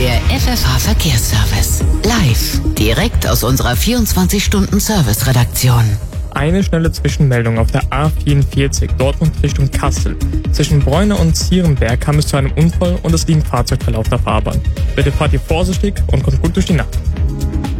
Der FFH-Verkehrsservice. Live. Direkt aus unserer 24-Stunden-Service-Redaktion. Eine schnelle Zwischenmeldung auf der A44 Dortmund Richtung Kassel. Zwischen Bräune und Zierenberg kam es zu einem Unfall und es liegen Fahrzeugteile auf der Fahrbahn. Bitte fahrt ihr vorsichtig und kommt gut durch die Nacht.